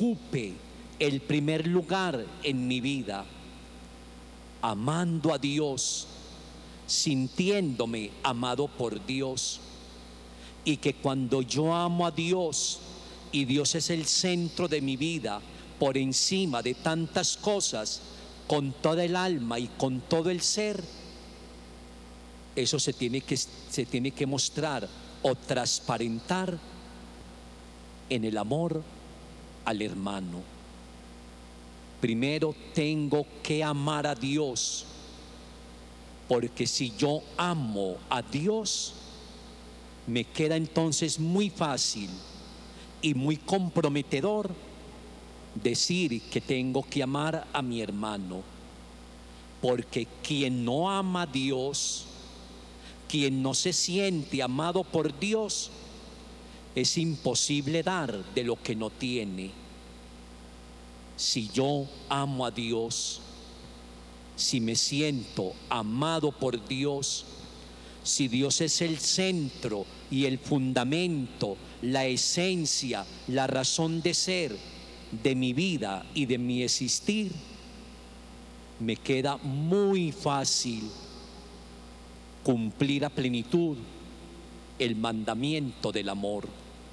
ocupe el primer lugar en mi vida, amando a Dios, sintiéndome amado por Dios, y que cuando yo amo a Dios y Dios es el centro de mi vida, por encima de tantas cosas, con toda el alma y con todo el ser, eso se tiene que mostrar o transparentar en el amor al hermano. Primero tengo que amar a Dios, porque si yo amo a Dios, me queda entonces muy fácil y muy comprometedor decir que tengo que amar a mi hermano, porque quien no ama a Dios, quien no se siente amado por Dios, es imposible dar de lo que no tiene. Si yo amo a Dios, si me siento amado por Dios, si Dios es el centro y el fundamento, la esencia, la razón de ser de mi vida y de mi existir, me queda muy fácil cumplir a plenitud el mandamiento del amor.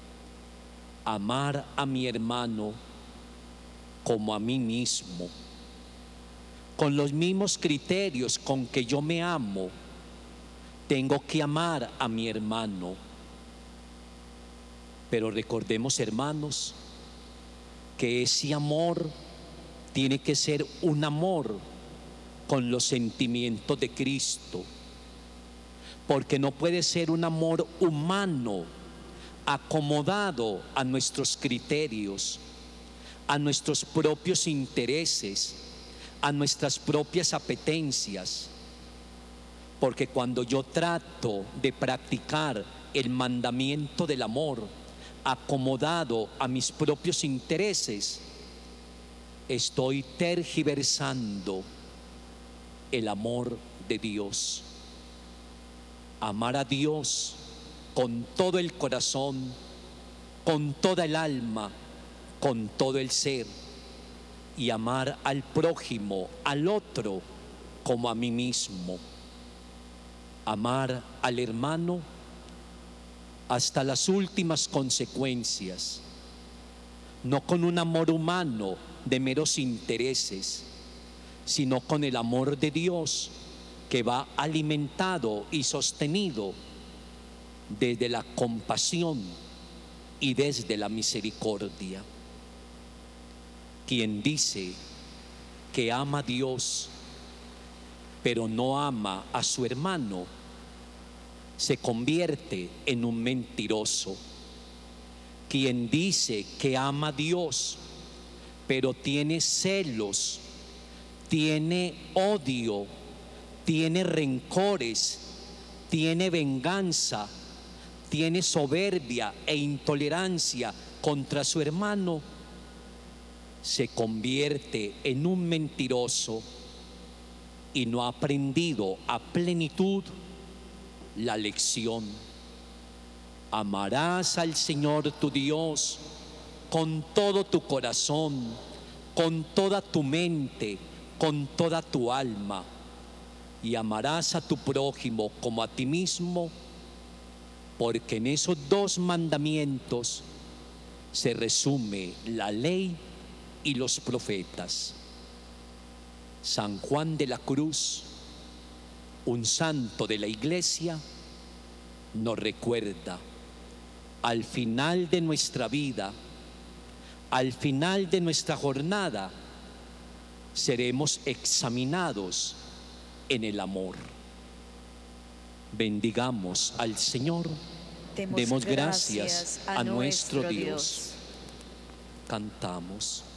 Amar a mi hermano como a mí mismo, con los mismos criterios con que yo me amo. Tengo que amar a mi hermano. Pero recordemos, hermanos, que ese amor tiene que ser un amor con los sentimientos de Cristo, porque no puede ser un amor humano acomodado a nuestros criterios, a nuestros propios intereses, a nuestras propias apetencias. Porque cuando yo trato de practicar el mandamiento del amor acomodado a mis propios intereses, estoy tergiversando el amor de Dios. Amar a Dios con todo el corazón, con toda el alma, con todo el ser, y amar al prójimo, al otro, como a mí mismo. Amar al hermano hasta las últimas consecuencias, no con un amor humano de meros intereses, sino con el amor de Dios, que va alimentado y sostenido desde la compasión y desde la misericordia. Quien dice que ama a Dios, pero no ama a su hermano, se convierte en un mentiroso. Quien dice que ama a Dios, pero tiene celos, tiene odio, tiene rencores, tiene venganza, tiene soberbia e intolerancia contra su hermano, se convierte en un mentiroso y no ha aprendido a plenitud la lección. Amarás al Señor tu Dios con todo tu corazón, con toda tu mente, con toda tu alma, y amarás a tu prójimo como a ti mismo, porque en esos dos mandamientos se resume la ley y los profetas. San Juan de la Cruz, un santo de la Iglesia, nos recuerda: al final de nuestra vida, al final de nuestra jornada, seremos examinados en el amor. Bendigamos al Señor, demos gracias a nuestro Dios. Cantamos.